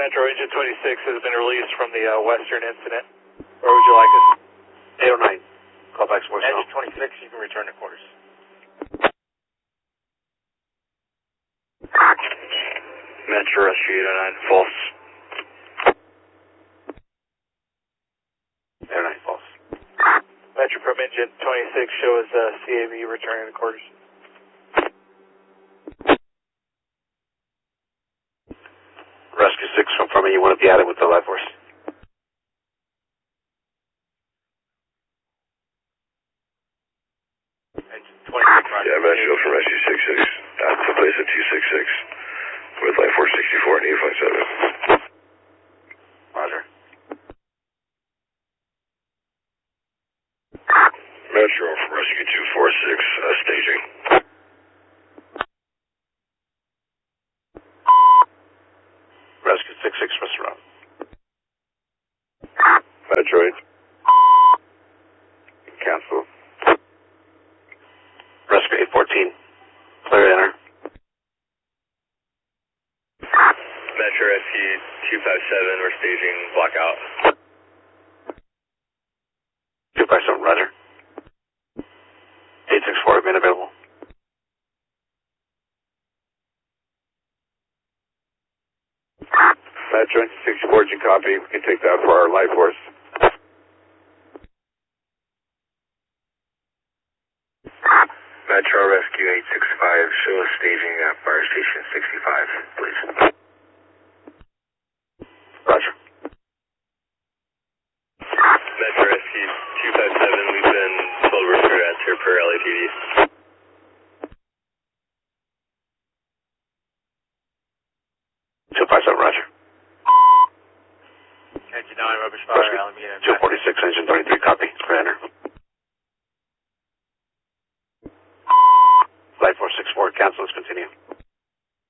Metro, engine 26 has been released from the western incident. Where would you like us? 809. Call back voicemail. Engine 26, you can return to quarters. Metro Rescue 809, false. 809, false. Metro from engine 26, show us CAV returning to quarters. Rescue 6 from you want to be at it with the life force. Engine 26, right. Yeah, Metro from Rescue 66. That's the place at 266 with life force 64 and 857. Roger. Metro from Rescue 246, staging. Rescue 66, Mr. Rob. Metroid. Cancel. Rescue 814. Clear to enter. Metro Rescue 257, we're staging blackout. 257, roger. 864, been available. Metro 64, you copy. We can take that for our life force. Metro Rescue 865, show us staging at Fire Station 65, please. Roger. Metro Rescue 257, we've been told we're through answer per LAPD. 257, roger. Engine 9, rubbish fire, Alameda. 246, engine 33.